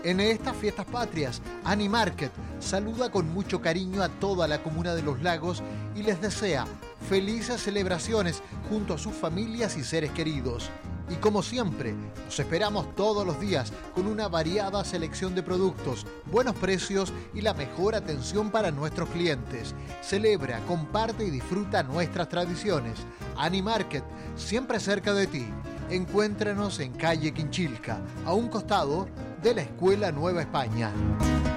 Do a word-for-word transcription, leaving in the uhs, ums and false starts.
En estas fiestas patrias, Animarket saluda con mucho cariño a toda la comuna de Los Lagos y les desea felices celebraciones junto a sus familias y seres queridos. Y como siempre, nos esperamos todos los días con una variada selección de productos, buenos precios y la mejor atención para nuestros clientes. Celebra, comparte y disfruta nuestras tradiciones. Animarket, siempre cerca de ti. Encuéntranos en calle Quinchilca, a un costado de la Escuela Nueva España.